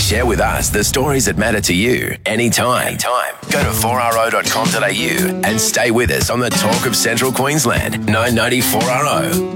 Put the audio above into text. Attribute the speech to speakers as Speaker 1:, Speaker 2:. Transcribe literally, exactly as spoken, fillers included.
Speaker 1: Share with us the stories that matter to you anytime. anytime. Go to four r o dot com dot a u and stay with us on the Talk of Central Queensland, nine ninety four R O.